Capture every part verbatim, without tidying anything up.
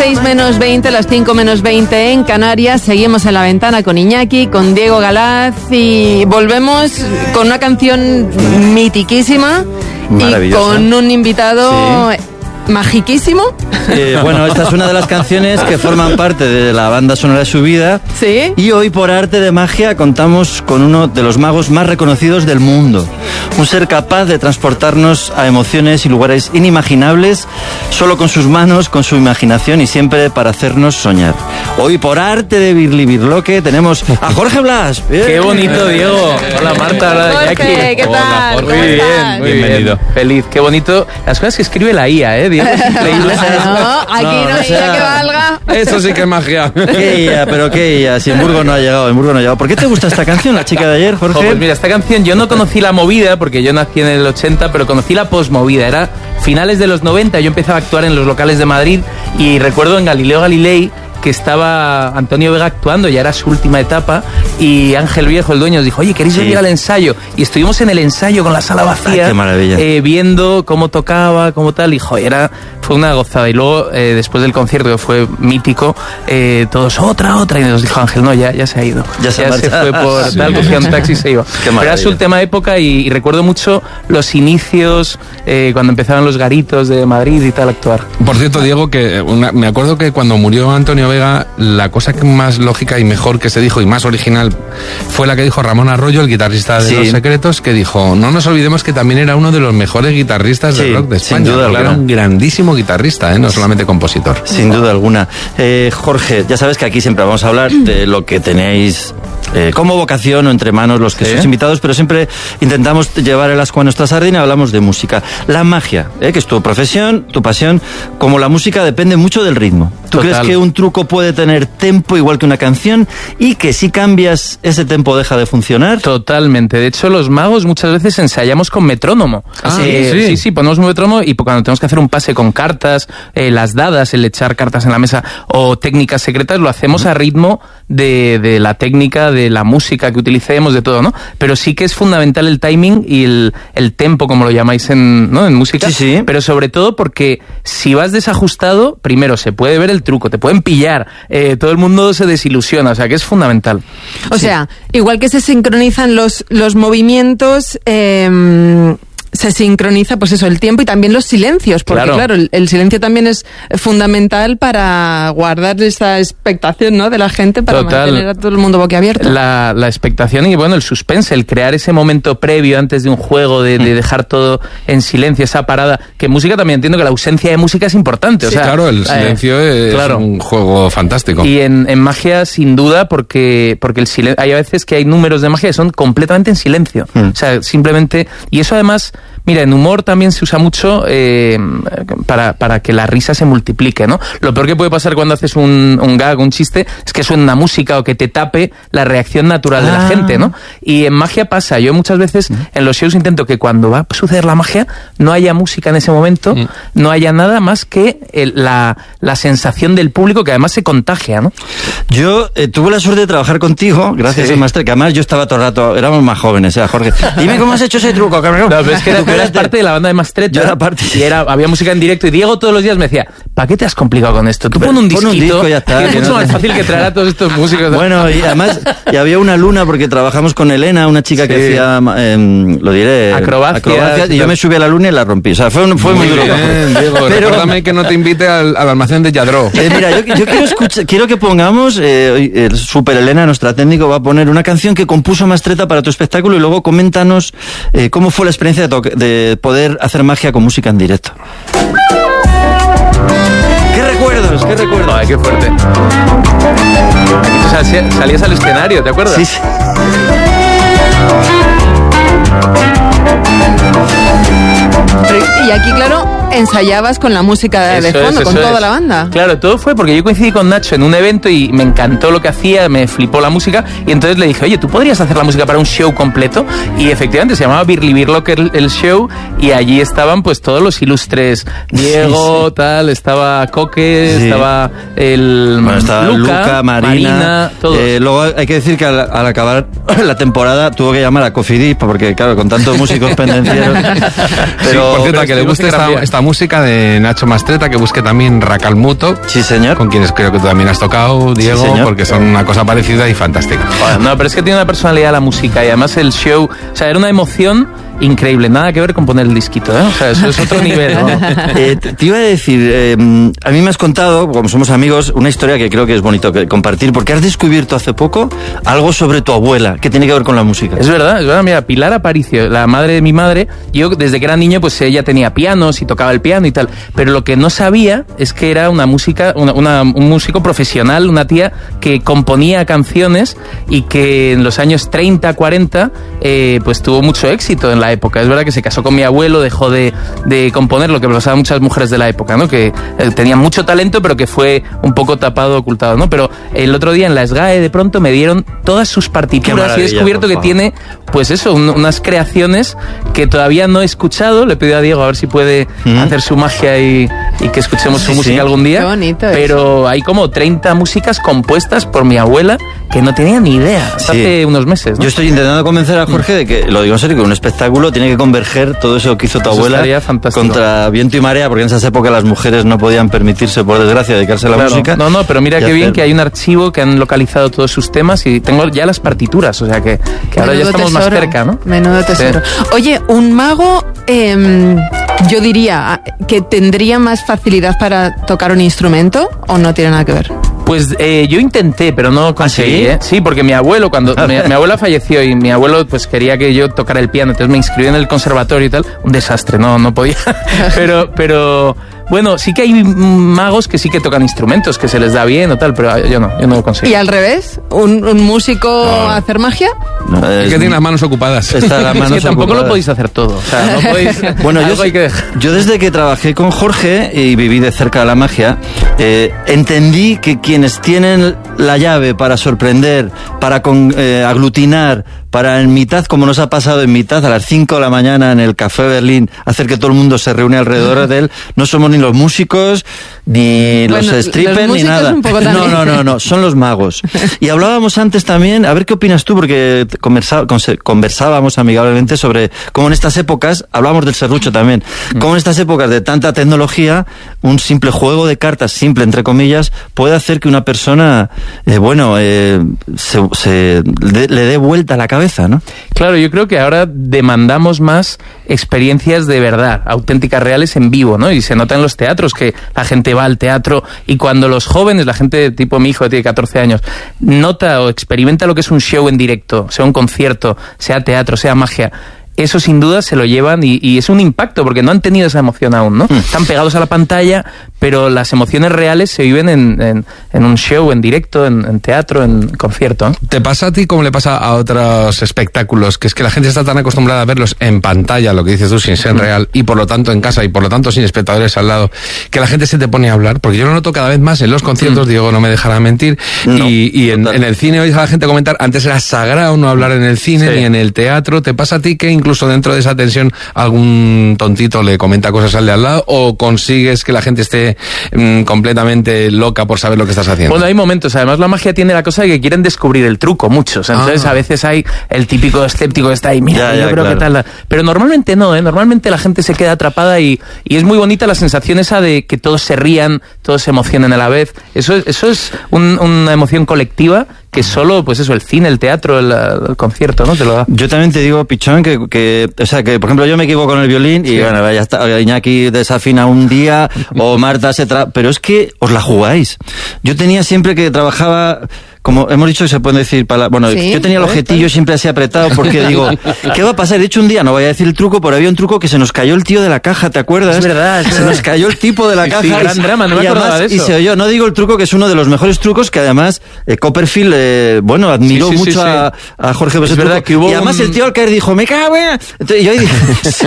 seis menos veinte, las cinco menos veinte en Canarias. Seguimos en La Ventana con Iñaki, con Diego Galaz y volvemos con una canción mitiquísima y con un invitado... Sí. Magiquísimo. Eh, bueno, esta es una de las canciones que forman parte de la banda sonora de su vida. Sí. Y hoy, por arte de magia, contamos con uno de los magos más reconocidos del mundo. Un ser capaz de transportarnos a emociones y lugares inimaginables, solo con sus manos, con su imaginación y siempre para hacernos soñar. Hoy, por arte de Birli Birloque, tenemos a Jorge Blas. Bien. Qué bonito, Diego. Hola, Marta. Hola, Jorge, Iñaki. ¿qué tal? Hola, Jorge. Muy bien, muy bienvenido. Bien. Feliz. Qué bonito. Las cosas que escribe la I A, ¿eh? Diego, es increíble. No, aquí no, no, no hay I A que valga. Eso sí que es magia. ¿Qué I A? Pero qué I A, si en Burgos no ha llegado, en Burgos no ha llegado. ¿Por qué te gusta esta canción, la chica de ayer, Jorge? Oh, pues mira, esta canción yo no conocí la movida, porque yo nací en el ochenta, pero conocí la posmovida. Era finales de los noventa, yo empezaba a actuar en los locales de Madrid y recuerdo en Galileo Galilei que estaba Antonio Vega actuando, ya era su última etapa, y Ángel Viejo, el dueño, nos dijo, oye, ¿queréis sí. venir al ensayo? Y estuvimos en el ensayo con la sala vacía. Ay, qué maravilla. Eh, viendo cómo tocaba, cómo tal, y joder, era, fue una gozada. Y luego, eh, después del concierto, que fue mítico, eh, todos, otra, otra, y nos dijo Ángel, no, ya, ya se ha ido. Ya se, ya se fue por sí. tal, cogía un taxi y se iba. Pero era su última época y, y recuerdo mucho los inicios, eh, cuando empezaban los garitos de Madrid y tal, a actuar. Por cierto, Diego, que una, me acuerdo que cuando murió Antonio Vega, la cosa que más lógica y mejor que se dijo y más original fue la que dijo Ramón Arroyo, el guitarrista de sí. Los Secretos, que dijo, no nos olvidemos que también era uno de los mejores guitarristas sí, del rock de España. Sin duda alguna. Era un grandísimo guitarrista, ¿eh? No solamente compositor. Sin duda alguna. Eh, Jorge, ya sabes que aquí siempre vamos a hablar de lo que tenéis eh, como vocación o entre manos los que ¿Sí? sois invitados, pero siempre intentamos llevar el ascua a nuestra sardina y hablamos de música. La magia, eh, que es tu profesión, tu pasión, como la música depende mucho del ritmo. ¿Tú Total. crees que un truco puede tener tempo igual que una canción y que si cambias ese tempo deja de funcionar? Totalmente. De hecho, los magos muchas veces ensayamos con metrónomo. Ah, eh, sí, sí, sí, ponemos un metrónomo y cuando tenemos que hacer un pase con cartas, eh, las dadas, el echar cartas en la mesa o técnicas secretas, lo hacemos a ritmo de, de la técnica, de la música que utilicemos, de todo, ¿no? Pero sí que es fundamental el timing y el, el tempo, como lo llamáis en, ¿no? en música. Sí, sí. Pero sobre todo porque si vas desajustado, primero se puede ver el truco, te pueden pillar, eh, todo el mundo se desilusiona, o sea que es fundamental. O sí. sea, igual que se sincronizan los, los movimientos, eh, se sincroniza pues eso, el tiempo y también los silencios, porque claro, claro el, el silencio también es fundamental para guardar esa expectación, ¿no?, de la gente, para Total. mantener a todo el mundo boquiabierto. La, la expectación y bueno, el suspense, el crear ese momento previo antes de un juego, de, de dejar todo en silencio, esa parada, que en música también entiendo que la ausencia de música es importante. Sí, o sea, claro, el silencio eh, es claro. un juego fantástico. Y en, en magia, sin duda, porque, porque el silencio, hay a veces que hay números de magia que son completamente en silencio. Mm. O sea, simplemente, y eso además, mira, en humor también se usa mucho eh, para, para que la risa se multiplique, ¿no? Lo peor que puede pasar cuando haces un, un gag, un chiste, es que suene una música o que te tape la reacción natural ah. de la gente, ¿no? Y en magia pasa. Yo muchas veces mm. en los shows intento que cuando va a suceder la magia no haya música en ese momento, mm. no haya nada más que el, la, la sensación del público, que además se contagia, ¿no? Yo eh, tuve la suerte de trabajar contigo, gracias sí. a Master, que además yo estaba todo el rato, éramos más jóvenes, ¿eh, Jorge? Dime cómo has hecho ese truco, cabrón. No, pero es que era, eras parte de la banda de Mastretta. Yo era parte. Y era, había música en directo y Diego todos los días me decía, ¿para qué te has complicado con esto? Tú pon un disquito, pon un disco, ya está, que es mucho no más fácil que traer a todos estos músicos. Bueno, y además y había una luna porque trabajamos con Elena, una chica sí. que hacía, eh, lo diré, acrobacias, acrobacias y yo me subí a la luna y la rompí. O sea, fue, fue muy, muy duro. Bien, Diego, pero recuérdame que no te invite al, al almacén de Yadró. Eh, mira, yo, yo quiero, escuchar, quiero que pongamos, eh, el Super Elena, nuestra técnico, va a poner una canción que compuso Mastretta para tu espectáculo y luego coméntanos eh, cómo fue la experiencia de, de poder hacer magia con música en directo. ¿Qué recuerdos? ¿Qué recuerdos? Ay, qué fuerte. Aquí tú salías, salías al escenario, ¿te acuerdas? Sí, sí. Y aquí, claro, ensayabas con la música de eso fondo, es, con toda es. la banda. Claro, todo fue porque yo coincidí con Nacho en un evento y me encantó lo que hacía, me flipó la música y entonces le dije, oye, ¿tú podrías hacer la música para un show completo? Y efectivamente se llamaba Birli Birloque el, el show y allí estaban pues todos los ilustres, Diego, sí, sí. tal, estaba Coque, sí. estaba el bueno, estaba Luca, Luca Marina, Marina todos. Eh, luego hay que decir que al, al acabar la temporada tuvo que llamar a Cofidis porque claro, con tantos músicos pendencieros. Pero, sí, por cierto, a que le guste esta, esta música de Nacho Mastretta, que busque también Racalmuto. Sí, señor. Con quienes creo que tú también has tocado, Diego, sí, porque son una cosa parecida y fantástica. Bueno, no, pero es que tiene una personalidad la música y además el show, o sea, era una emoción increíble, nada que ver con poner el disquito, ¿eh? O sea, eso es otro nivel, ¿no? eh, te, te iba a decir, eh, a mí me has contado, como somos amigos, una historia que creo que es bonito que compartir, porque has descubierto hace poco algo sobre tu abuela, que tiene que ver con la música. Es verdad, es verdad, mira, Pilar Aparicio, la madre de mi madre, yo desde que era niño, pues ella tenía pianos y tocaba el piano y tal, pero lo que no sabía es que era una música, una, una, un músico profesional, una tía que componía canciones y que en los años treinta, cuarenta, eh, pues tuvo mucho éxito en la época. Es verdad que se casó con mi abuelo, dejó de, de componer, lo que pasaba a muchas mujeres de la época, ¿no? Que eh, tenían mucho talento, pero que fue un poco tapado, ocultado, ¿no? Pero el otro día en la SGAE de pronto me dieron todas sus partituras y he descubierto que tiene, pues eso, un, unas creaciones que todavía no he escuchado. Le pido a Diego a ver si puede mm. hacer su magia y, y que escuchemos sí, su música sí. algún día. Qué bonito pero eso. Hay como treinta músicas compuestas por mi abuela que no tenía ni idea hasta sí. hace unos meses, ¿no? Yo estoy intentando convencer a Jorge de que, lo digo en serio, que un espectáculo tiene que converger todo eso que hizo tu eso abuela contra viento y marea, porque en esas épocas las mujeres no podían permitirse, por desgracia, dedicarse a la claro. música. No, no, pero mira qué hacer... bien que hay un archivo que han localizado todos sus temas y tengo ya las partituras, o sea que, que ahora ya estamos tesoro. más cerca, ¿no? Menudo tesoro. Sí. Oye, un mago, eh, yo diría que tendría más facilidad para tocar un instrumento, ¿o no tiene nada que ver? Pues eh, yo intenté, pero no conseguí, ¿Ah, sí? ¿eh? Sí, porque mi abuelo, cuando mi, mi abuela falleció y mi abuelo pues quería que yo tocara el piano, entonces me inscribí en el conservatorio y tal, un desastre, no, no podía. pero, pero bueno, sí que hay magos que sí que tocan instrumentos, que se les da bien o tal, pero yo no, yo no lo conseguí. ¿Y al revés? ¿Un, un músico no. hacer magia? No, es, es que tiene las manos ocupadas. Está las manos es que tampoco ocupadas. Lo podéis hacer todo. O sea, no podéis, bueno, yo, hay que dejar. yo desde que trabajé con Jorge y viví de cerca de la magia, eh, entendí que quienes tienen la llave para sorprender, para con, eh, aglutinar, para en mitad, como nos ha pasado en mitad, a las cinco de la mañana en el Café Berlín, hacer que todo el mundo se reúne alrededor de él, no somos ni los músicos, ni bueno, los strippers, ni nada. Un poco no, no, no, no, son los magos. Y hablábamos antes también, a ver qué opinas tú, porque conversa, conversábamos amigablemente sobre cómo en estas épocas, hablábamos del serrucho también, cómo en estas épocas de tanta tecnología, un simple juego de cartas, simple entre comillas, puede hacer que una persona, eh, bueno, eh, se, se de, le dé vuelta a la cabeza. ¿No? Claro, yo creo que ahora demandamos más experiencias de verdad, auténticas, reales, en vivo, ¿no? Y se nota en los teatros que la gente va al teatro y cuando los jóvenes, la gente tipo mi hijo que tiene catorce años, nota o experimenta lo que es un show en directo, sea un concierto, sea teatro, sea magia, eso sin duda se lo llevan y, y es un impacto porque no han tenido esa emoción aún, ¿no? Mm. Están pegados a la pantalla, pero las emociones reales se viven en, en, en un show, en directo, en, en teatro, en concierto, ¿no? ¿Te pasa a ti como le pasa a otros espectáculos? Que es que la gente está tan acostumbrada a verlos en pantalla, lo que dices tú, sin ser mm. real, y por lo tanto en casa, y por lo tanto sin espectadores al lado, que la gente se te pone a hablar, porque yo lo noto cada vez más en los conciertos, mm. Diego no me dejará mentir, no, y, y en, en el cine oyes a la gente comentar, antes era sagrado no hablar en el cine, sí. ni en el teatro. ¿Te pasa a ti que incluso incluso dentro de esa tensión algún tontito le comenta cosas al de al lado o consigues que la gente esté mmm, completamente loca por saber lo que estás haciendo? Bueno, hay momentos. Además, la magia tiene la cosa de que quieren descubrir el truco, muchos. Entonces, ah. a veces hay el típico escéptico que está ahí, mira, ya, yo ya, creo claro. que tal. Pero normalmente no, ¿eh? Normalmente la gente se queda atrapada y, y es muy bonita la sensación esa de que todos se rían, todos se emocionen a la vez. Eso, eso es un, una emoción colectiva que solo, pues eso, el cine, el teatro, el, el concierto, ¿no? Te lo da. Yo también te digo, Pichón, que, que, o sea, que por ejemplo yo me equivoco con el violín y sí. bueno, ya está, Iñaki desafina un día o Marta se tra... pero es que os la jugáis. Yo tenía siempre que trabajaba... Como hemos dicho, se pueden decir palabras. Bueno, sí, yo tenía el objetillo siempre así apretado porque digo, ¿qué va a pasar? De hecho, un día, no voy a decir el truco, pero había un truco que se nos cayó el tío de la caja, ¿te acuerdas? Es verdad. Es se nos cayó el tipo de la caja. Sí, gran y, drama, no me y acordaba además, de eso. Y se oyó, no digo el truco, que es uno de los mejores trucos, que además eh, Copperfield, eh, bueno, admiró sí, sí, mucho sí, sí. A, a Jorge Beset. Es verdad que hubo y además un... el tío al caer dijo, me cago en... Entonces yo ahí dije...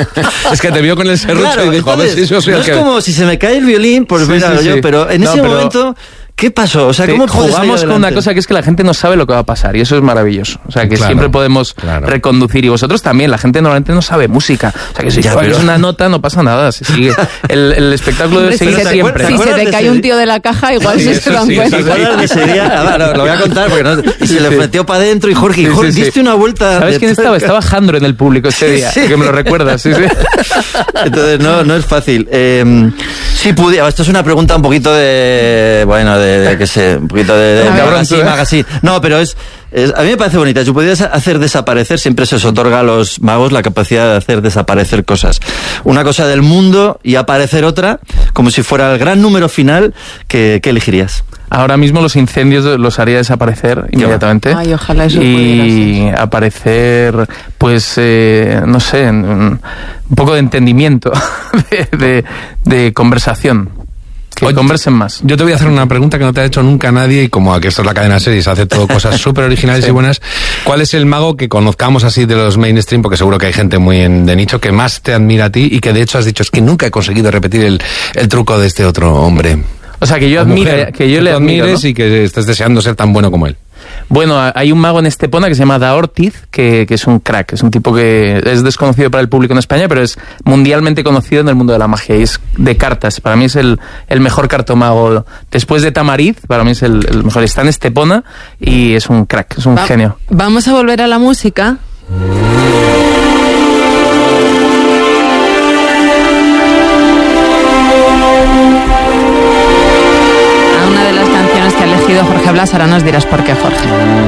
es que te vio con el serrucho claro, y dijo, entonces, a ver si yo soy no el que... es como si se me cae el violín, pues sí, mira, sí, yo, sí. pero en no, ese pero... momento... ¿Qué pasó? O sea, ¿cómo sí, jugamos con una cosa que es que la gente no sabe lo que va a pasar y eso es maravilloso. O sea, que claro, siempre podemos claro. reconducir y vosotros también. La gente normalmente no sabe música. O sea, que si pones una nota no pasa nada. Se sigue. El, el espectáculo debe seguir siempre. Si se te cae un tío de la caja, igual sí, se dan sí, cuenta. ¿Te acuerdas de ese día? Ah, no, lo voy a contar porque no, y se le metió para adentro y Jorge, y Jorge, sí, sí, diste sí. una vuelta. ¿Sabes quién estaba? Estaba Jandro en el público ese día, sí. que me lo recuerdas. Sí, sí. Entonces, no, no es fácil. Eh, si pudiera, esto es una pregunta un poquito de, bueno, de, de qué sé, un poquito de, de magazine, magazine. No, pero es, es, a mí me parece bonita. Si pudieras hacer desaparecer, siempre se os otorga a los magos la capacidad de hacer desaparecer cosas. Una cosa del mundo y aparecer otra, como si fuera el gran número final, ¿qué, qué elegirías? Ahora mismo los incendios los haría desaparecer inmediatamente. Ay, ojalá eso y aparecer, pues, eh, no sé, un, un poco de entendimiento, de, de, de conversación. Que Oye, conversen más. Yo te voy a hacer una pregunta que no te ha hecho nunca nadie, y como aquí esto es la cadena series, hace todo cosas súper originales sí. y buenas. ¿Cuál es el mago que conozcamos así de los mainstream, porque seguro que hay gente muy en, de nicho, que más te admira a ti y que de hecho has dicho, es que nunca he conseguido repetir el, el truco de este otro hombre? O sea, que yo admire, que yo que le admiro, admires, ¿no? Y que estés deseando ser tan bueno como él. Bueno, hay un mago en Estepona que se llama Da Ortiz, que, que es un crack, es un tipo que es desconocido para el público en España, pero es mundialmente conocido en el mundo de la magia, y es de cartas. Para mí es el, el mejor cartomago. Después de Tamariz, para mí es el, el mejor. Está en Estepona y es un crack, es un Va, genio. Vamos a volver a la música. Jorge Blas, ahora nos dirás por qué, Jorge.